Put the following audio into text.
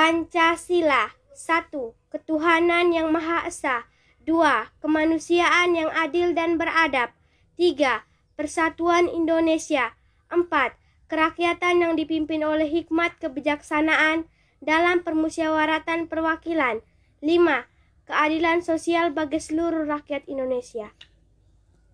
Pancasila. 1. Ketuhanan yang Maha Esa. 2. Kemanusiaan yang adil dan beradab. 3. Persatuan Indonesia. 4. Kerakyatan yang dipimpin oleh hikmat kebijaksanaan dalam permusyawaratan perwakilan. 5. Keadilan sosial bagi seluruh rakyat Indonesia.